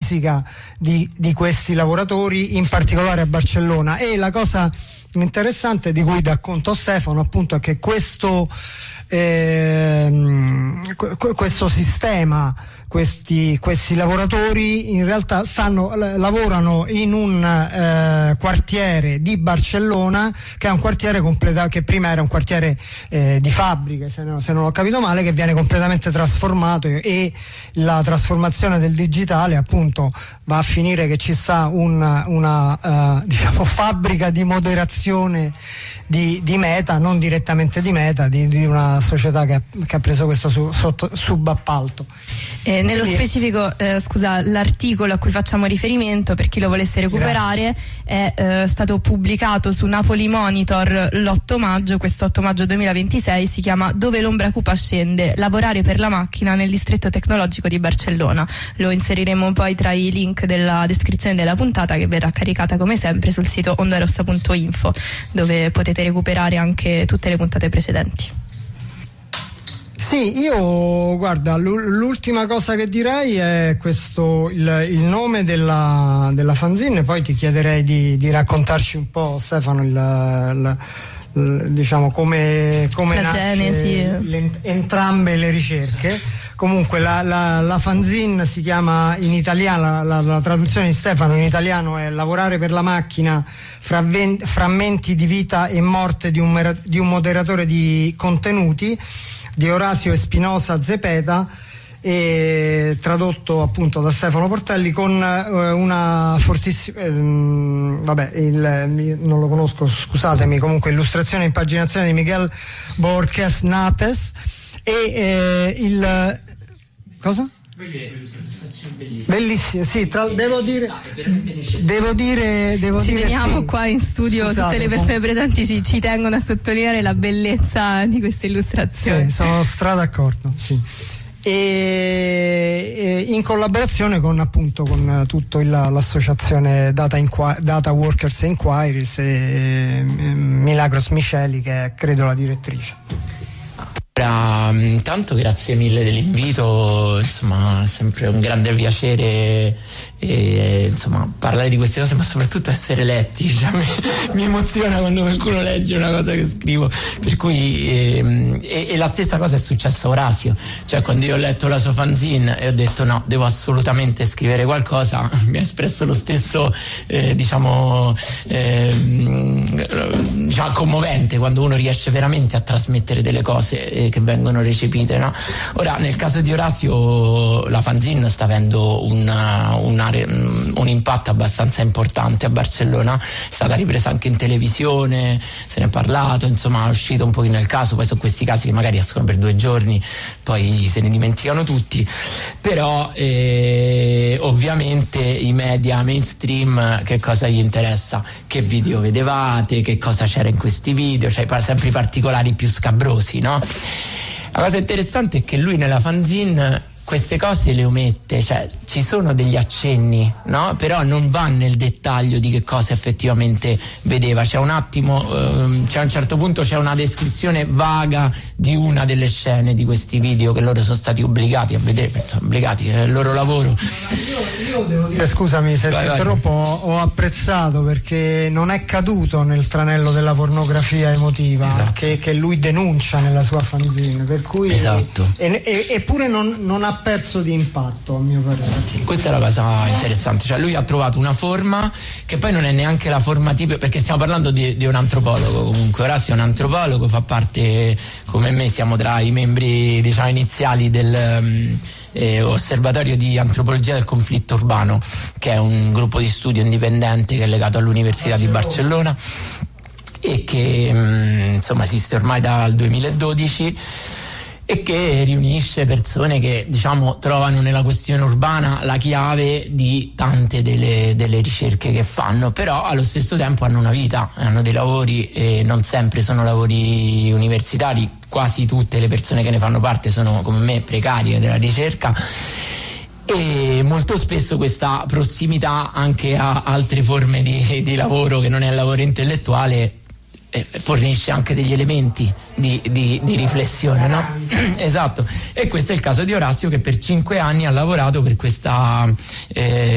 fisica di questi lavoratori, in particolare a Barcellona. E la cosa interessante di cui dà conto Stefano, appunto, è che questo sistema, questi lavoratori in realtà lavorano in un quartiere di Barcellona, che è un quartiere che prima era un quartiere di fabbriche, se non ho capito male, che viene completamente trasformato, e la trasformazione del digitale, appunto, va a finire che ci sta una diciamo fabbrica di moderazione di Meta, non direttamente di Meta, di una società che ha preso questo subappalto. Nello specifico, scusa, l'articolo a cui facciamo riferimento, per chi lo volesse recuperare, è stato pubblicato su Napoli Monitor l'8 maggio, questo 8 maggio 2026, si chiama "Dove l'ombra cupa scende, lavorare per la macchina nel distretto tecnologico di Barcellona". Lo inseriremo poi tra i link della descrizione della puntata, che verrà caricata come sempre sul sito ondarossa.info, dove potete recuperare anche tutte le puntate precedenti. Sì, io guarda, l'ultima cosa che direi è questo, il nome della fanzine. Poi ti chiederei di raccontarci un po', Stefano, diciamo come nasce entrambe le ricerche. Comunque la fanzine si chiama in italiano, la traduzione di Stefano in italiano è "Lavorare per la macchina, frammenti di vita e morte di un moderatore di contenuti", di Orazio Espinosa Zepeda, e tradotto appunto da Stefano Portelli, con una fortissima non lo conosco, scusatemi, comunque illustrazione e impaginazione di Miguel Borges Nates, e cosa? Bellissimo, sì, devo dire ci teniamo sì. Qua in studio, scusate, tutte le persone presenti ci tengono a sottolineare la bellezza di questa illustrazione. Sì, sono d'accordo, sì. E in collaborazione con tutto l'associazione Data Workers Inquiries e Milagros Miceli, che è credo la direttrice. Intanto grazie mille dell'invito, insomma, è sempre un grande piacere insomma parlare di queste cose, ma soprattutto essere letti, cioè, mi emoziona quando qualcuno legge una cosa che scrivo, per cui e la stessa cosa è successa a Orazio, cioè quando io ho letto la sua fanzine e ho detto no, devo assolutamente scrivere qualcosa, mi ha espresso lo stesso diciamo commovente, quando uno riesce veramente a trasmettere delle cose che vengono recepite, no? Ora, nel caso di Orazio, la fanzine sta avendo un impatto abbastanza importante a Barcellona, è stata ripresa anche in televisione, se ne è parlato, insomma è uscito un pochino il caso. Poi sono questi casi che magari escono per 2 giorni, poi se ne dimenticano tutti, però ovviamente i media mainstream che cosa gli interessa? Che video vedevate, che cosa c'era in questi video, cioè sempre i particolari più scabrosi, no? La cosa interessante è che lui nella fanzine queste cose le omette, cioè ci sono degli accenni, no? Però non va nel dettaglio di che cosa effettivamente vedeva. C'è un attimo, c'è a un certo punto c'è una descrizione vaga di una delle scene di questi video che loro sono stati obbligati a vedere, obbligati, è il loro lavoro. Io devo dire, scusami se ti interrompo, ho apprezzato perché non è caduto nel tranello della pornografia emotiva, esatto, che lui denuncia nella sua fanzine, per cui esatto. Eppure non ha perso di impatto, a mio parere. Questa è la cosa interessante, cioè lui ha trovato una forma che poi non è neanche la forma tipica, perché stiamo parlando di un antropologo, comunque Orazio è un antropologo, fa parte, come me, siamo tra i membri, diciamo, iniziali del Osservatorio di Antropologia del Conflitto Urbano, che è un gruppo di studio indipendente che è legato all'Università di Barcellona e che insomma esiste ormai dal 2012 e che riunisce persone che, diciamo, trovano nella questione urbana la chiave di tante delle ricerche che fanno, però allo stesso tempo hanno una vita, hanno dei lavori e non sempre sono lavori universitari. Quasi tutte le persone che ne fanno parte sono, come me, precarie della ricerca, e molto spesso questa prossimità anche a altre forme di lavoro che non è il lavoro intellettuale fornisce anche degli elementi di riflessione, no? Esatto. E questo è il caso di Orazio, che per 5 anni ha lavorato per questa